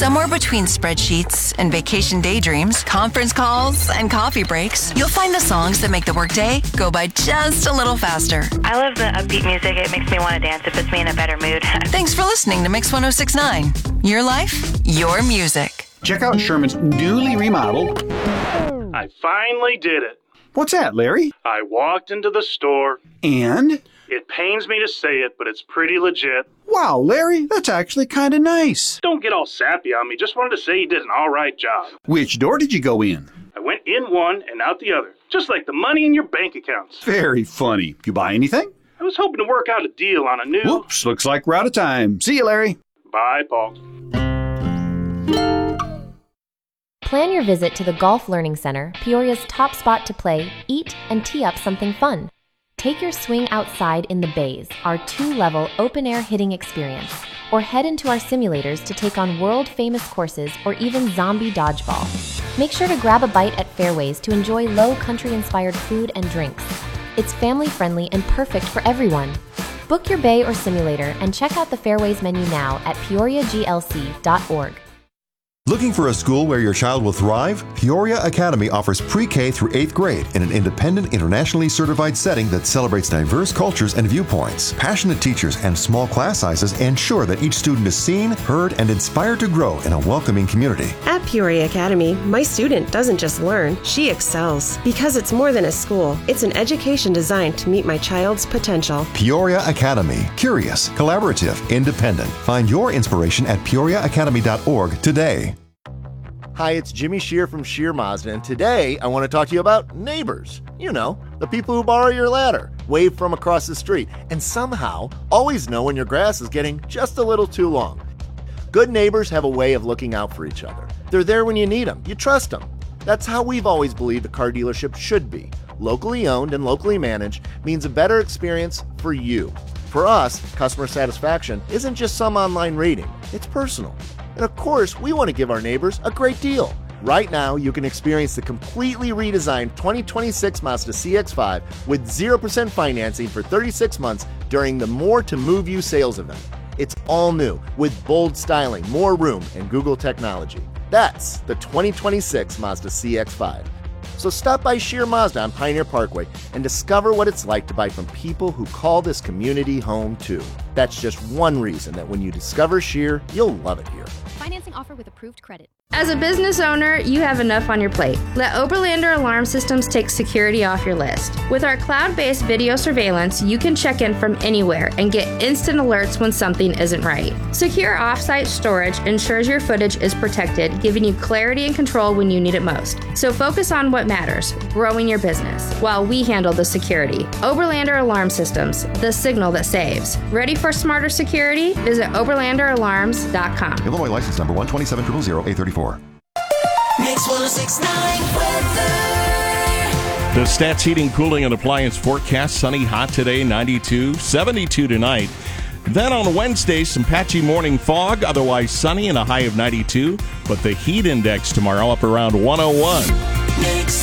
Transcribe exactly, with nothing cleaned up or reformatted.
Somewhere between spreadsheets and vacation daydreams, conference calls and coffee breaks, you'll find the songs that make the workday go by just a little faster. I love the upbeat music. It makes me want to dance. It puts me in a better mood. Thanks for listening to Mix one oh six point nine. Your life, your music. Check out Sherman's newly remodeled... I finally did it. What's that, Larry? I walked into the store. And? It pains me to say it, but it's pretty legit. Wow, Larry, that's actually kind of nice. Don't get all sappy on me. Just wanted to say you did an all right job. Which door did you go in? I went in one and out the other, just like the money in your bank accounts. Very funny. You buy anything? I was hoping to work out a deal on a new... Whoops, looks like we're out of time. See you, Larry. Bye, Paul. Plan your visit to the Golf Learning Center, Peoria's top spot to play, eat, and tee up something fun. Take your swing outside in the bays, our two-level open-air hitting experience, or head into our simulators to take on world-famous courses or even zombie dodgeball. Make sure to grab a bite at Fairways to enjoy low country-inspired food and drinks. It's family-friendly and perfect for everyone. Book your bay or simulator and check out the Fairways menu now at peoria g l c dot org. Looking for a school where your child will thrive? Peoria Academy offers pre-K through eighth grade in an independent, internationally certified setting that celebrates diverse cultures and viewpoints. Passionate teachers and small class sizes ensure that each student is seen, heard, and inspired to grow in a welcoming community. At Peoria Academy, my student doesn't just learn, she excels. Because it's more than a school, it's an education designed to meet my child's potential. Peoria Academy. Curious, collaborative, independent. Find your inspiration at peoria academy dot org today. Hi, it's Jimmy Shear from Shear Mazda, and today I want to talk to you about neighbors. You know, the people who borrow your ladder, wave from across the street, and somehow always know when your grass is getting just a little too long. Good neighbors have a way of looking out for each other. They're there when you need them. You trust them. That's how we've always believed a car dealership should be. Locally owned and locally managed means a better experience for you. For us, customer satisfaction isn't just some online rating. It's personal. And of course, we want to give our neighbors a great deal. Right now, you can experience the completely redesigned twenty twenty-six Mazda C X five with zero percent financing for thirty-six months during the More to Move You sales event. It's all new with bold styling, more room, and Google technology. That's the twenty twenty-six Mazda C X five. So stop by Shear Mazda on Pioneer Parkway and discover what it's like to buy from people who call this community home too. That's just one reason that when you discover Shear, you'll love it here. Financing offer with approved credit. As a business owner, you have enough on your plate. Let Oberlander Alarm Systems take security off your list. With our cloud-based video surveillance, you can check in from anywhere and get instant alerts when something isn't right. Secure off-site storage ensures your footage is protected, giving you clarity and control when you need it most. So focus on what matters, growing your business, while we handle the security. Oberlander Alarm Systems, the signal that saves. Ready for smarter security? Visit oberlander alarms dot com. Illinois license number one two seven zero zero zero A thirty-four. Mix one oh six point nine weather. The Stats Heating, Cooling, and Appliance forecast: sunny, hot today, ninety-two, seventy-two tonight. Then on Wednesday, some patchy morning fog, otherwise sunny and a high of ninety-two. But the heat index tomorrow up around one oh one. Mix